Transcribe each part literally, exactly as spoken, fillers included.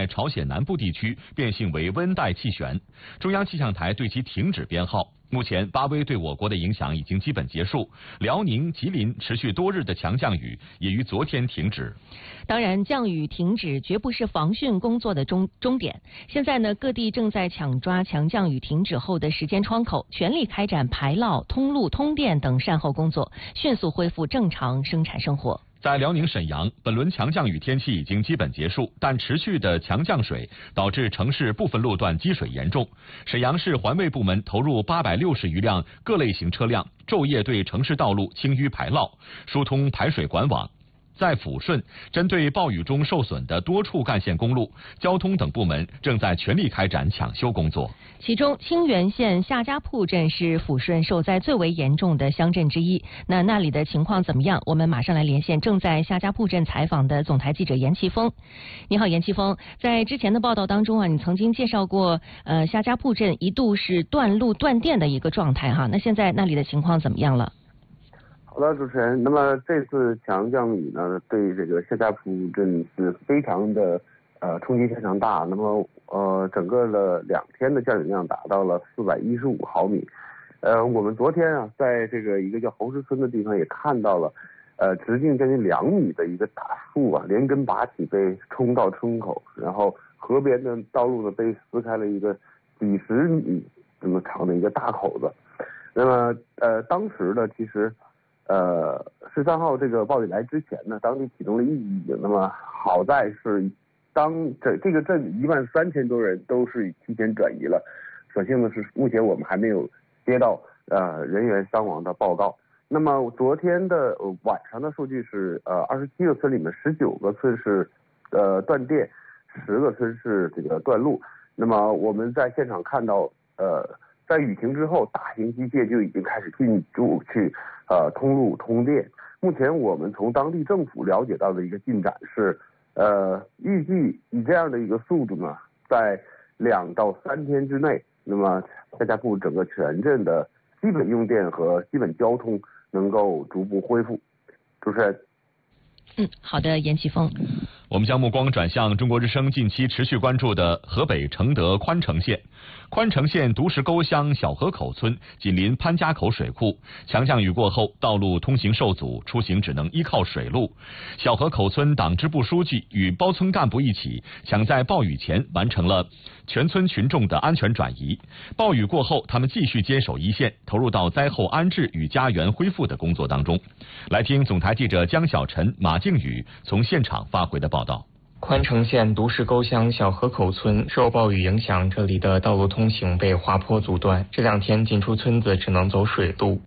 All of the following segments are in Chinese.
朝鲜南部地区变性为温带气旋，中央气象台对其停止编号。目前巴威对我国的影响已经基本结束，辽宁、吉林持续多日的强降雨也于昨天停止。 当然，降雨停止绝不是防汛工作的终终点。现在呢，各地正在抢抓强降雨停止后的时间窗口，全力开展排涝、通路、通电等善后工作，迅速恢复正常生产生活。 在辽宁沈阳，本轮强降雨天气已经基本结束，但持续的强降水导致城市部分路段积水严重。沈阳市环卫部门投入八百六十余辆各类型车辆，昼夜对城市道路清淤排涝，疏通排水管网。在抚顺，针对暴雨中受损的多处干线公路，交通等部门正在全力开展抢修工作。 其中，清源县夏家铺镇是抚顺受灾最为严重的乡镇之一。那那里的情况怎么样？我们马上来连线正在夏家铺镇采访的总台记者严奇峰。你好，严奇峰，在之前的报道当中啊，你曾经介绍过，呃，夏家铺镇一度是断路断电的一个状态哈。那现在那里的情况怎么样了？ 好的，主持人。那么这次强降雨呢，对这个夏家铺镇是非常的呃冲击非常大。那么呃整个的两天的降雨量达到了四百一十五毫米。呃，我们昨天啊，在这个一个叫侯石村的地方也看到了，呃直径将近两米的一个大树啊，连根拔起被冲到村口，然后河边的道路呢被撕开了一个几十米这么长的一个大口子。那么呃当时呢，其实。呃，十三号这个暴雨来之前呢，当地启动了预警。那么好在是，当这这个镇一万三千多人都是提前转移了。所幸的是，目前我们还没有接到呃人员伤亡的报告。那么昨天的、呃、晚上的数据是，呃，二十七个村里面十九个村是呃断电，十个村是这个断路。那么我们在现场看到，呃。在雨停之后，大型机械就已经开始进驻去呃通路通电。目前我们从当地政府了解到的一个进展是，呃，预计以这样的一个速度呢，在两到三天之内，那么夏家铺整个全镇的基本用电和基本交通能够逐步恢复。主持人。 嗯，好的，严奇峰。 我们将目光转向中国之声近期持续关注的河北承德宽城县。宽城县独石沟乡小河口村紧邻潘家口水库，强降雨过后，道路通行受阻，出行只能依靠水路。小河口村党支部书记与包村干部一起，抢在暴雨前完成了全村群众的安全转移。暴雨过后，他们继续坚守一线，投入到灾后安置与家园恢复的工作当中。来听总台记者江小晨、马静宇从现场发回的报道。 宽城县独石沟乡小河口村受暴雨影响，这里的道路通行被滑坡阻断，这两天进出村子只能走水路。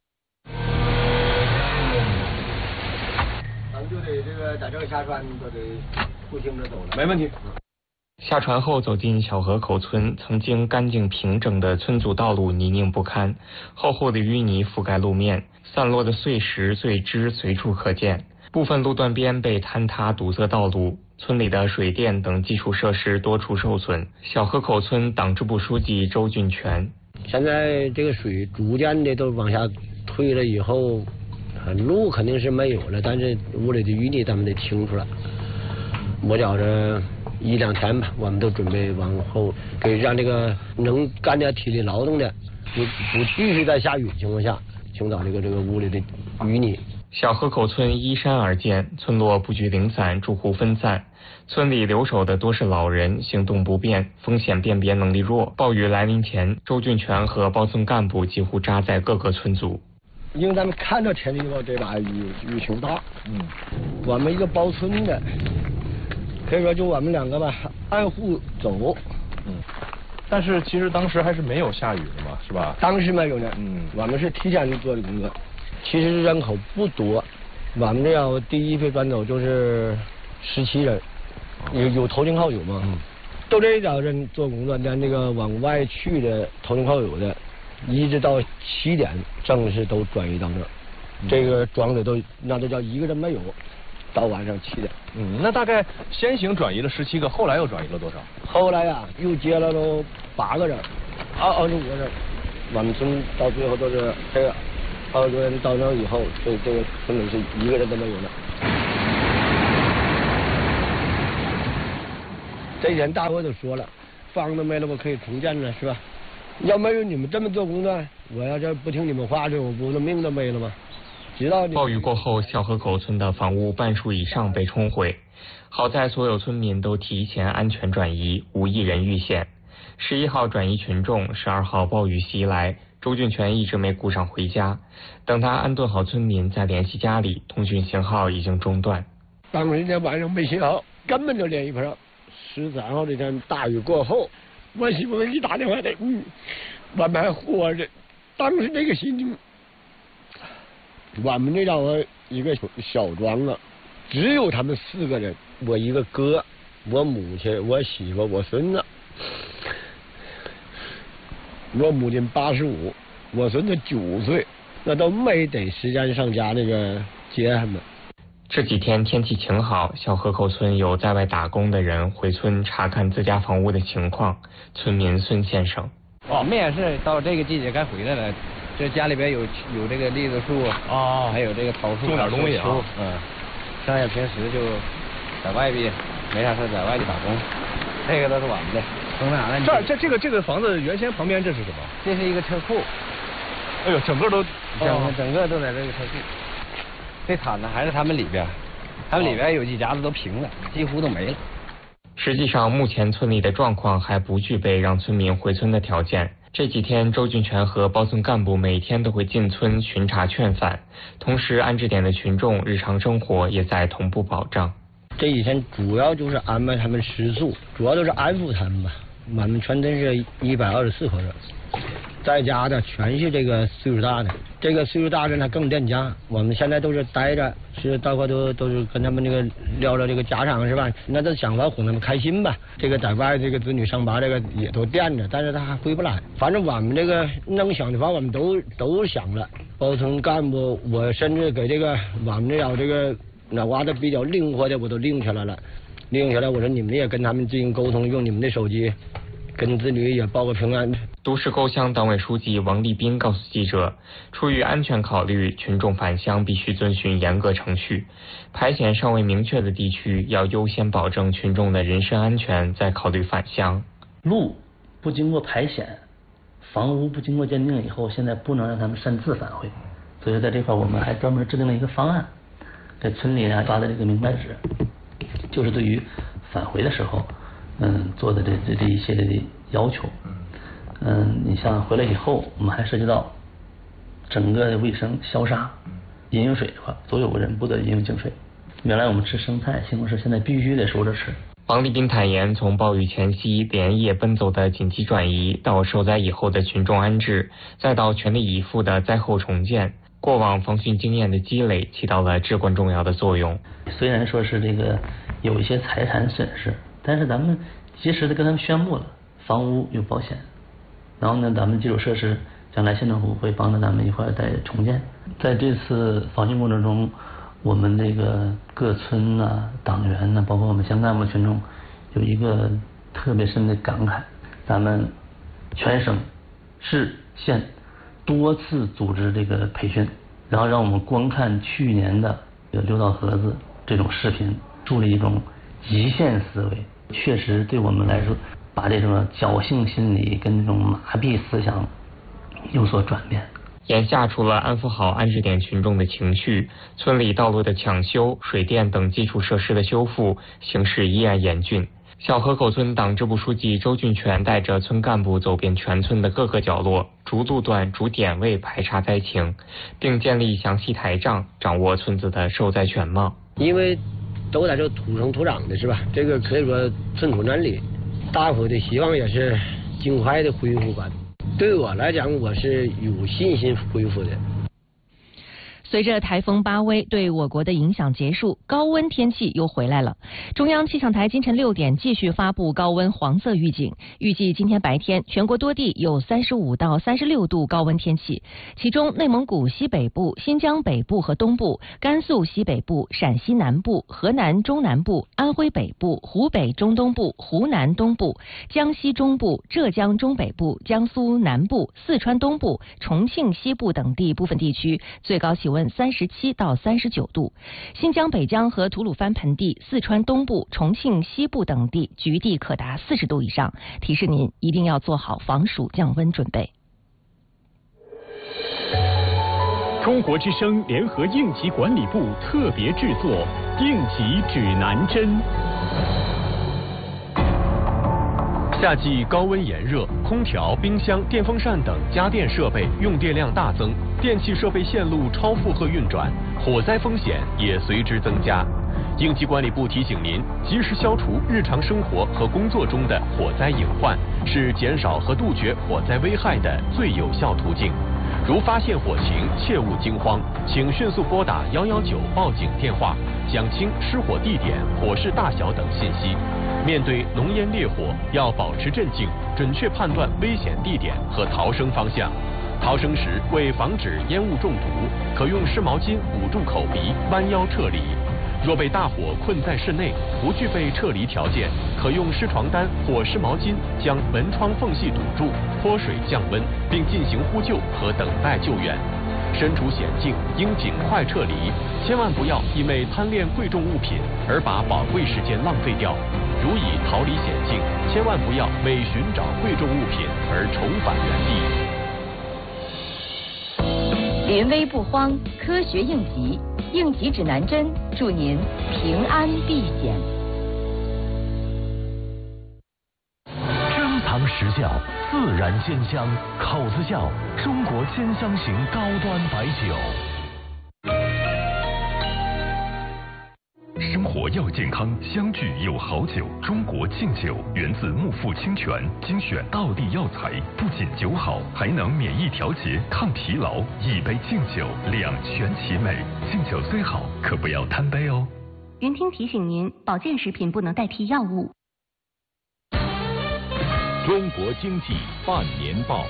咱们就得这个在这个下船就得步行着走了， 没问题。下船后走进小河口村，曾经干净平整的村组道路泥泞不堪，厚厚的淤泥覆盖路面，散落的碎石碎枝随处可见，部分路段边被坍塌堵塞道路。村里的水电等基础设施多处受损。小河口村党支部书记周俊全： 现在这个水逐渐的都往下退了以后，路肯定是没有了，但是屋里的淤泥咱们得清出来。我觉着一两天吧，我们都准备往后给让这个能干点体力劳动的，不不继续在下雨的情况下清扫这个这个屋里的淤泥。 小河口村依山而建，村落布局零散，住户分散。村里留守的多是老人，行动不便，风险辨别能力弱。暴雨来临前，周俊全和包村干部几乎扎在各个村组。 因为咱们看到天气预报这把雨雨挺大，嗯，我们一个包村的，可以说就我们两个吧，按户走， 嗯。但是其实当时还是没有下雨的嘛，是吧？ 当时没有呢，嗯，我们是提前做的工作。其实人口不多，我们这样第一批转走就是十七人，有有投进靠友嘛，嗯，都这一点人做工作，连这个往外去的投进靠友的，一直到七点正式都转移到这儿，嗯，这个庄子都那都叫一个人没有，到晚上七点。 嗯，那大概先行转移了十七个，后来又转移了多少？ 后来呀，啊，又接了都八个人，二二十五个人，我们村到最后都是这个。二十多人到那以后，这这个村里是一个人都没有了。 这一天大伙都说了，房子没了我可以重建了，是吧？要没有你们这么做工作，我要这不听你们话，这我不是命都没了吗？知道暴雨过后，小河口村的房屋半数以上被冲毁，好在所有村民都提前安全转移，无一人遇险。十一号转移群众，十二号暴雨袭来，周俊全一直没顾上回家。等他安顿好村民，再联系家里，通讯信号已经中断。 当时那天晚上没信号，根本就联系不上。十三号这天大雨过后，我媳妇给你打电话的，嗯，我们还活着。当时那个心情，我们这叫一个小庄啊，只有他们四个人，我一个哥，我母亲，我媳妇，我孙子。我母亲八十五，我孙子九岁，那都没得时间上家那个接他们。 这几天天气晴好，小河口村有在外打工的人回村查看自家房屋的情况。村民孙先生， 我们也是到这个季节该回来了，这家里边有有这个栗子树啊，还有这个桃树， 种点东西啊， 嗯，剩下平时就在外边没啥事，在外地打工，这个都是我们的。从哪呢？ 这这这个这个房子原先旁边这是什么？ 这是一个车库。 哎呦，整个都整个整个都在这个车库。这铲子还是他们里边，他们里边有几家子都平了，几乎都没了。 实际上，目前村里的状况还不具备让村民回村的条件。这几天，周俊全和包村干部每天都会进村巡查劝返，同时安置点的群众日常生活也在同步保障。 这几天主要就是安排他们食宿，主要就是安抚他们吧。我们全村是一百二十四口人，在家的全是这个岁数大的，这个岁数大的他更恋家。我们现在都是待着，是到块都都是跟他们这个聊聊这个家常是吧？那都想法哄他们开心吧。这个在外这个子女上班这个也都惦着，但是他还回不来。反正我们这个能想的法我们都都想了。包村干部，我甚至给这个我们这要这个脑瓜子比较灵活的，我都拎下来了。拎下来，我说你们也跟他们进行沟通，用你们的手机跟子女也报个平安。 都市沟乡党委书记王立斌告诉记者，出于安全考虑，群众返乡必须遵循严格程序。排险尚未明确的地区，要优先保证群众的人身安全，再考虑返乡。 路不经过排险，房屋不经过鉴定以后，现在不能让他们擅自返回。所以在这块，我们还专门制定了一个方案，在村里啊发的这个明白纸，就是对于返回的时候，嗯，做的这这这一系列的要求。嗯，你像回来以后，我们还涉及到整个的卫生、消杀、饮用水的话，所有人不得饮用净水。原来我们吃生菜、西红柿，现在必须得熟着吃。 王立斌坦言，从暴雨前夕连夜奔走的紧急转移，到受灾以后的群众安置，再到全力以赴的灾后重建，过往防汛经验的积累起到了至关重要的作用。 虽然说是这个有一些财产损失，但是咱们及时的跟他们宣布了，房屋有保险。然后呢，咱们基础设施将来县政府会帮着咱们一块儿再重建。在这次防汛过程中，我们这个各村呐、党员呐，包括我们乡干部群众，有一个特别深的感慨：咱们全省市县多次组织这个培训，然后让我们观看去年的六道河子这种视频，树立一种极限思维，确实对我们来说，把这种侥幸心理跟这种麻痹思想有所转变。 眼下，除了安抚好安置点群众的情绪，村里道路的抢修、水电等基础设施的修复形势依然严峻。小河口村党支部书记周俊全带着村干部走遍全村的各个角落，逐路段、逐点位排查灾情，并建立详细台账，掌握村子的受灾全貌。 因为都在这土生土长的是吧？这个可以说寸土难里，大伙的希望也是尽快的恢复吧。对我来讲，我是有信心恢复的。 随着台风巴威对我国的影响结束，高温天气又回来了。中央气象台今晨六点继续发布高温黄色预警，预计今天白天全国多地有三十五到三十六度高温天气，其中内蒙古西北部、新疆北部和东部、甘肃西北部、陕西南部、河南中南部、安徽北部、湖北中东部、湖南东部、江西中部、浙江中北部、江苏南部、四川东部、重庆西部等地部分地区最高气温温三十七到三十九度。新疆北疆和吐鲁番盆地、四川东部、重庆西部等地局地可达四十度以上，提示您一定要做好防暑降温准备。 中国之声联合应急管理部特别制作应急指南针。 夏季高温炎热，空调、冰箱、电风扇等家电设备用电量大增，电气设备线路超负荷运转，火灾风险也随之增加。应急管理部提醒您，及时消除日常生活和工作中的火灾隐患，是减少和杜绝火灾危害的最有效途径。如发现火情，切勿惊慌，请迅速拨打幺幺九报警电话，讲清失火地点、火势大小等信息。面对浓烟烈火，要保持镇静，准确判断危险地点和逃生方向。逃生时，为防止烟雾中毒，可用湿毛巾捂住口鼻，弯腰撤离。若被大火困在室内，不具备撤离条件，可用湿床单或湿毛巾将门窗缝隙堵住，泼水降温，并进行呼救和等待救援。身处险境，应尽快撤离，千万不要因为贪恋贵重物品而把宝贵时间浪费掉。如已逃离险境，千万不要为寻找贵重物品而重返原地。临危不慌，科学应急，应急指南针，祝您平安避险。 珍藏实效，自然鲜香，口子窖，中国鲜香型高端白酒。生活要健康，相聚有好酒。中国敬酒源自木富清泉，精选道地药材，不仅酒好，还能免疫调节、抗疲劳。一杯敬酒，两全其美。敬酒虽好，可不要贪杯哦。 云听提醒您，保健食品不能代替药物。 中国经济半年报。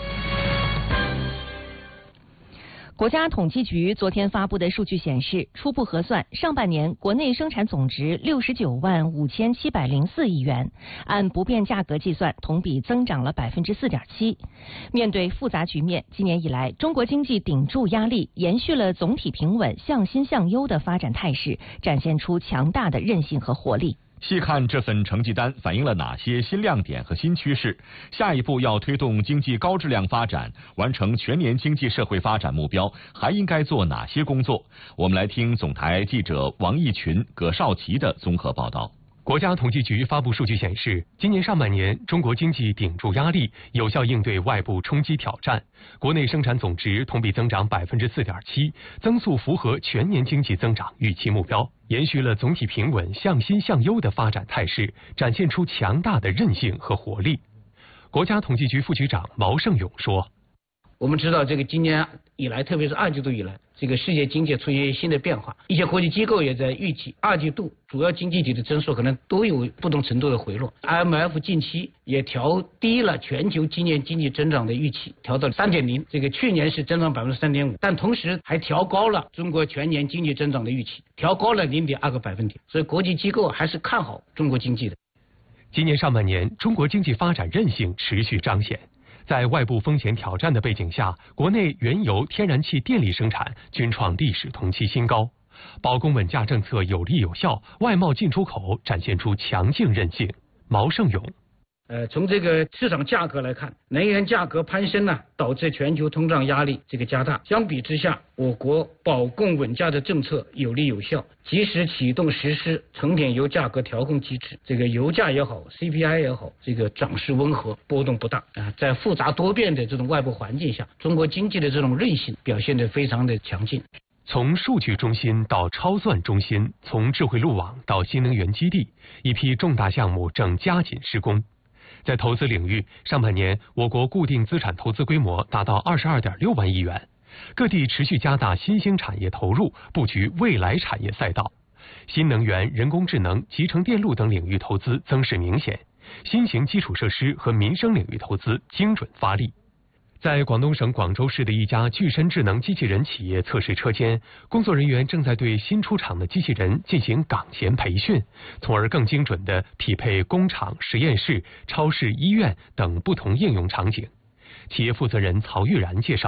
国家统计局昨天发布的数据显示，初步核算，上半年国内生产总值六十九万五千七百零四亿元，按不变价格计算，同比增长了百分之四点七。面对复杂局面，今年以来，中国经济顶住压力，延续了总体平稳、向新向优的发展态势，展现出强大的韧性和活力。 细看这份成绩单反映了哪些新亮点和新趋势？下一步要推动经济高质量发展，完成全年经济社会发展目标，还应该做哪些工作？我们来听总台记者王义群、葛少奇的综合报道。 国家统计局发布数据显示，今年上半年中国经济顶住压力，有效应对外部冲击挑战，国内生产总值同比增长百分之四点七，增速符合全年经济增长预期目标，延续了总体平稳、向新向优的发展态势，展现出强大的韧性和活力。国家统计局副局长毛盛勇说：“ 我们知道，这个今年以来，特别是二季度以来，这个世界经济出现新的变化，一些国际机构也在预计二季度主要经济体的增速可能都有不同程度的回落。I M F 近期也调低了全球今年经济增长的预期，调到三点零，这个去年是增长百分之三点五，但同时还调高了中国全年经济增长的预期，调高了零点二个百分点。所以国际机构还是看好中国经济的。 今年上半年，中国经济发展韧性持续彰显。在外部风险挑战的背景下，国内原油、天然气、电力生产均创历史同期新高，保供稳价政策有力有效，外贸进出口展现出强劲韧性。毛盛勇。 呃，从这个市场价格来看，能源价格攀升呢，导致全球通胀压力这个加大。相比之下，我国保供稳价的政策有力有效，及时启动实施成品油价格调控机制。这个油价也好 ，C P I 也好，这个涨势温和，波动不大啊。在复杂多变的这种外部环境下，中国经济的这种韧性表现得非常的强劲。 从数据中心到超算中心，从智慧路网到新能源基地，一批重大项目正加紧施工。在投资领域，上半年我国固定资产投资规模达到二十二点六万亿元，各地持续加大新兴产业投入，布局未来产业赛道。新能源、人工智能、集成电路等领域投资增势明显，新型基础设施和民生领域投资精准发力。在广东省广州市的一家具身智能机器人企业测试车间，工作人员正在对新出厂的机器人进行岗前培训，从而更精准地匹配工厂、实验室、超市、医院等不同应用场景。企业负责人曹玉然介绍。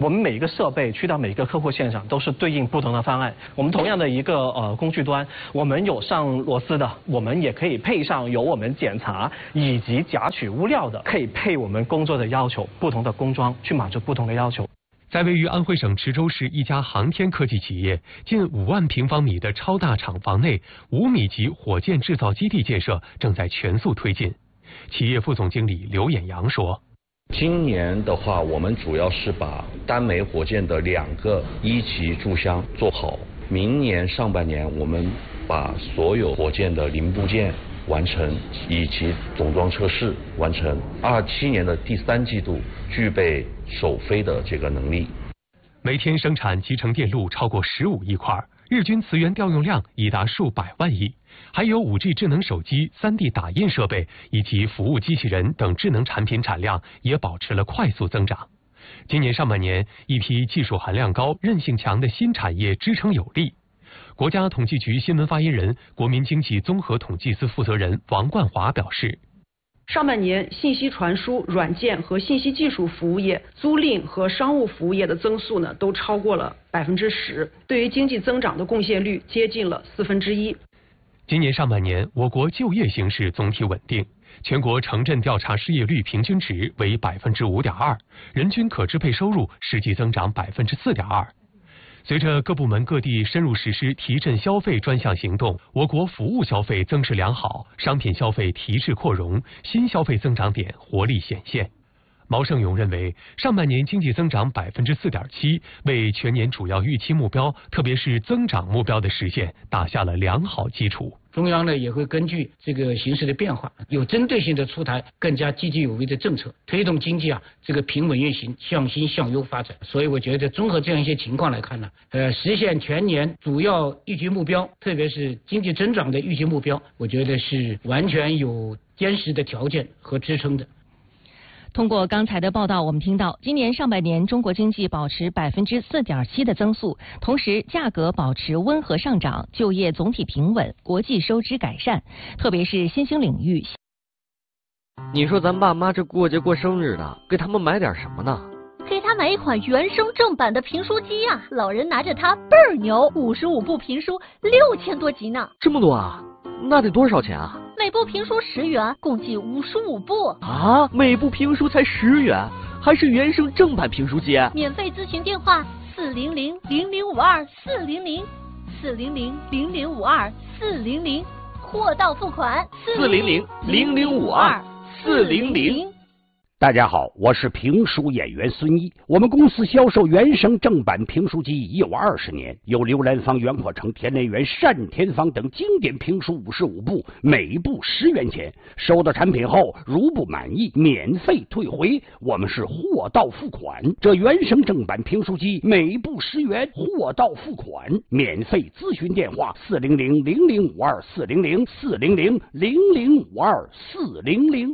我们每一个设备去到每一个客户现场都是对应不同的方案。我们同样的一个呃工具端，我们有上螺丝的，我们也可以配上有我们检查以及夹取物料的，可以配我们工作的要求，不同的工装去满足不同的要求。 在位于安徽省池州市一家航天科技企业近五万平方米的超大厂房内，五米级火箭制造基地建设正在全速推进。企业副总经理刘衍阳说。 今年的话，我们主要是把单枚火箭的两个一级柱箱做好。明年上半年，我们把所有火箭的零部件完成，以及总装测试完成。二七年的第三季度具备首飞的这个能力。 每天生产集成电路超过十五亿块，日均磁源调用量已达数百万亿。还有 五 G 智能手机、三 D 打印设备以及服务机器人等智能产品产量也保持了快速增长。今年上半年，一批技术含量高、韧性强的新产业支撑有力。国家统计局新闻发言人、国民经济综合统计司负责人王冠华表示， 上半年信息传输、软件和信息技术服务业、租赁和商务服务业的增速呢，都超过了百分之十，对于经济增长的贡献率接近了四分之一。 今年上半年，我国就业形势总体稳定，全国城镇调查失业率平均值为百分之五点二，人均可支配收入实际增长百分之四点二。随着各部门各地深入实施提振消费专项行动，我国服务消费增势良好，商品消费提质扩容，新消费增长点活力显现。毛盛勇认为，上半年经济增长百分之四点七，为全年主要预期目标，特别是增长目标的实现打下了良好基础。 中央呢也会根据这个形势的变化，有针对性的出台更加积极有为的政策，推动经济啊这个平稳运行，向新向优发展。所以我觉得综合这样一些情况来看呢，呃，实现全年主要预期目标，特别是经济增长的预期目标，我觉得是完全有坚实的条件和支撑的。 通过刚才的报道，我们听到今年上半年中国经济保持百分之四点七的增速，同时价格保持温和上涨，就业总体平稳，国际收支改善，特别是新兴领域。 你说咱爸妈这过节过生日的，给他们买点什么呢？ 给他买一款原声正版的评书机啊，老人拿着它倍儿牛，五十五部评书，六千多集呢。 这么多啊？那得多少钱啊？ 每部评书十元，共计五十五部。 啊，每部评书才十元，还是原声正版评书机？ 免费咨询电话：四零零零零五二四零零，四零零零零五二四零零，货到付款。 四零零零零五二四零零。 大家好，我是评书演员孙一。我们公司销售原声正版评书机已有二十年，有刘兰芳、袁阔成、田连元、单田芳等经典评书五十五部，每部十元钱。收到产品后，如不满意，免费退回。我们是货到付款。这原声正版评书机每部十元，货到付款，免费咨询电话：四零零零零五二四零零四零零零零五二四零零。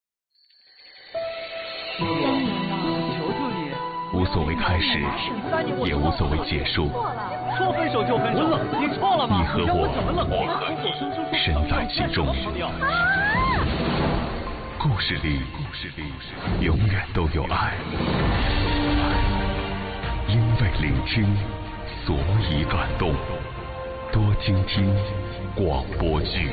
无所谓开始，也无所谓结束。 说分手就分手，你错了吗？ 你和我，我和你，身在其中。故事里，故事里永远都有爱。因为聆听，所以感动。多倾听广播剧。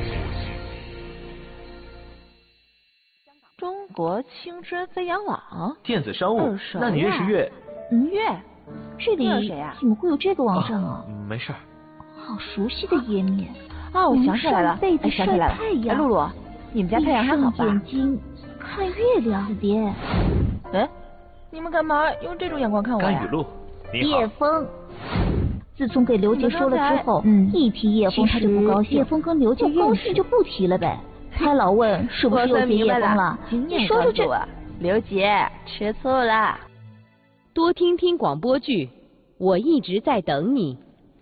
中国青春飞扬网电子商务，那你认识月？ 嗯，月，这里谁啊？怎么会有这个网站啊？ 哦、没事。 好熟悉的页面啊！我想起来了，哎，想起来了。哎，露露，你们家太阳还好吧？ 眼睛看月亮，爹。 哎，你们干嘛用这种眼光看我呀？ 甘雨露，你好。 叶枫，自从给刘杰说了之后，嗯，一提叶枫他就不高兴。叶枫跟刘杰不高兴就不提了呗。他老问是不是又提叶枫了？你说说这， 刘杰吃醋了。 多听听广播剧，我一直在等你。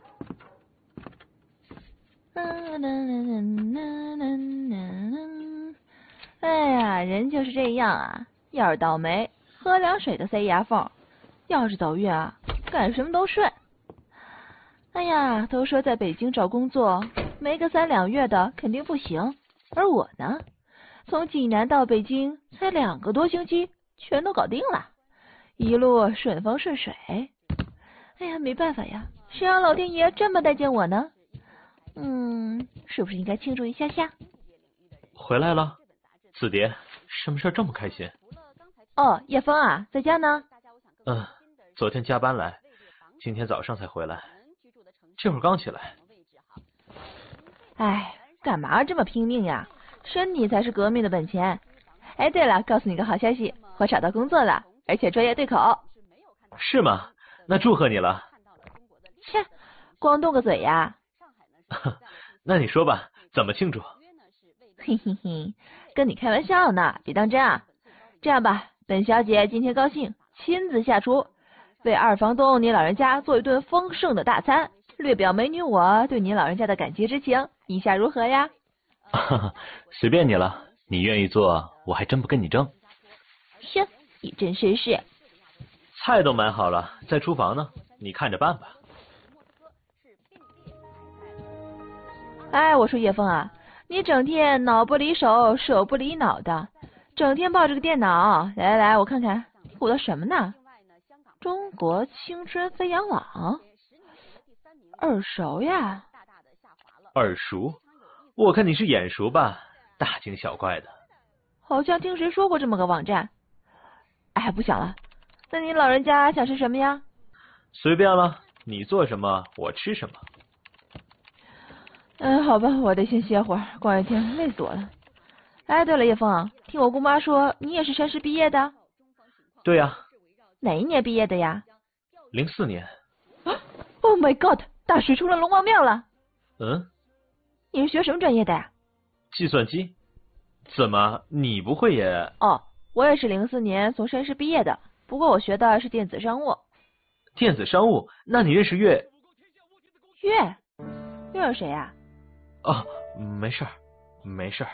哎呀，人就是这样啊，要是倒霉，喝凉水都塞牙缝；要是走运啊，干什么都顺。哎呀，都说在北京找工作，没个三两月的肯定不行。而我呢，从济南到北京才两个多星期，全都搞定了。 一路顺风顺水。哎呀，没办法呀，谁让老天爷这么待见我呢？嗯，是不是应该庆祝一下下？ 回来了，子蝶，什么事这么开心？ 哦，叶枫啊，在家呢。 嗯，昨天加班来，今天早上才回来，这会儿刚起来。 哎，干嘛这么拼命呀？身体才是革命的本钱。哎，对了，告诉你个好消息，我找到工作了，而且专业对口。 是吗？那祝贺你了。 切，光动个嘴呀。 那你说吧，怎么庆祝？ 嘿嘿嘿，跟你开玩笑呢，别当真啊。这样吧，本小姐今天高兴，亲自下厨，为二房东你老人家做一顿丰盛的大餐，略表美女我对你老人家的感激之情，意下如何呀？ 随便你了，你愿意做，我还真不跟你争。 行，你真绅士。 菜都买好了，在厨房呢，你看着办吧。 哎，我说叶枫啊，你整天脑不离手，手不离脑的，整天抱着个电脑，来来来，我看看，你鼓捣什么呢？中国青春飞扬网，耳熟呀。 耳熟？我看你是眼熟吧，大惊小怪的。 好像听谁说过这么个网站。哎，不想了，那你老人家想吃什么呀？ 随便了，你做什么我吃什么。 嗯，好吧，我得先歇会儿，逛一天累死我了。哎，对了，叶枫，听我姑妈说你也是山师毕业的？ 对呀。 哪一年毕业的呀？ 零四年。 Oh my god， 大水冲了龙王庙了。 嗯？ 你是学什么专业的呀？ 计算机。怎么，你不会也？ 哦，我也是零四年从山师毕业的，不过我学的是电子商务。 电子商务？那你认识岳？ 岳？岳是谁呀？ 哦，没事儿，没事儿。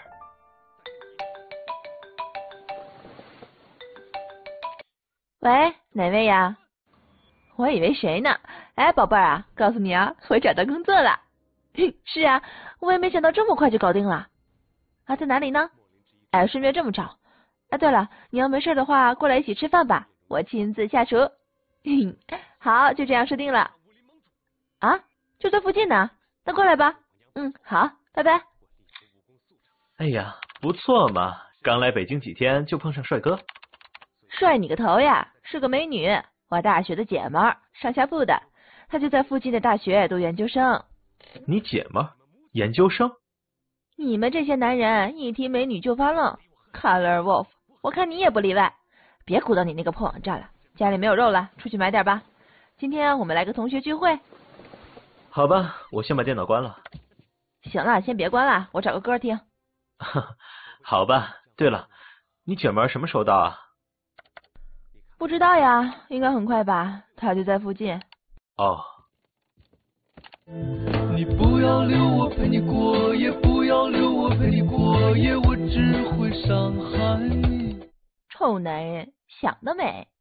喂，哪位呀？我以为谁呢？哎，宝贝儿啊，告诉你啊，我找到工作了。是啊，我也没想到这么快就搞定了。啊，在哪里呢？哎，顺便这么找。哎，对了，你要没事的话，过来一起吃饭吧，我亲自下厨。好，就这样说定了。啊，就在附近呢，那过来吧。嗯，好，拜拜。 哎呀，不错嘛，刚来北京几天就碰上帅哥。 帅你个头呀，是个美女，我大学的姐们儿，上下铺的，她就在附近的大学读研究生。 你姐们儿？研究生？ 你们这些男人一提美女就发愣 ，Color Wolf， 我看你也不例外。别鼓捣你那个破网站了，家里没有肉了，出去买点吧。今天我们来个同学聚会。 好吧，我先把电脑关了。 行了，先别关了，我找个歌听。 好吧，对了，你姐们儿什么时候到啊？ 不知道呀，应该很快吧，她就在附近。 哦。 你不要留我陪你过夜，不要留我陪你过夜，我只会伤害你。 臭男人，想得美。